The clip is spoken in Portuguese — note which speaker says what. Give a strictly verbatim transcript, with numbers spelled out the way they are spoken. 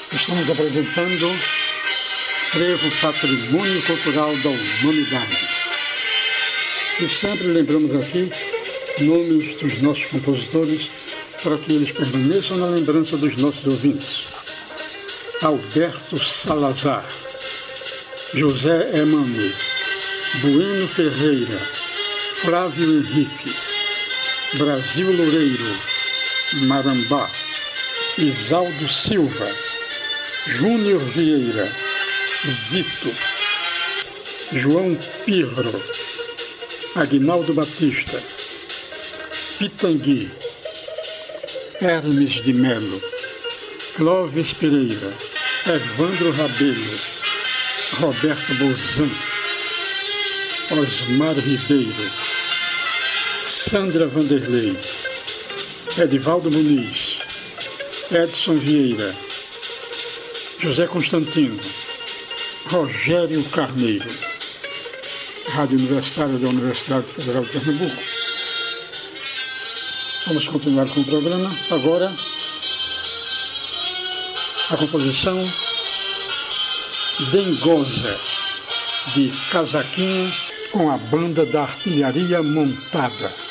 Speaker 1: Estamos apresentando Frevo Patrimônio Cultural da Humanidade. E sempre lembramos aqui nomes dos nossos compositores para que eles permaneçam na lembrança dos nossos ouvintes. Alberto Salazar, José Emmanuel, Bueno Ferreira, Flávio Henrique, Brasil Loureiro, Marambá, Isaldo Silva, Júnior Vieira, Zito, João Pirro, Aguinaldo Batista, Pitangui, Hermes de Melo, Clóvis Pereira, Evandro Rabelo, Roberto Bozan, Osmar Ribeiro, Sandra Vanderlei, Edivaldo Muniz, Edson Vieira, José Constantino, Rogério Carneiro. Rádio Universitária da Universidade Federal de Pernambuco. Vamos continuar com o programa. Agora, a composição Dengosa, de Casaquinha, com a Banda da Artilharia Montada.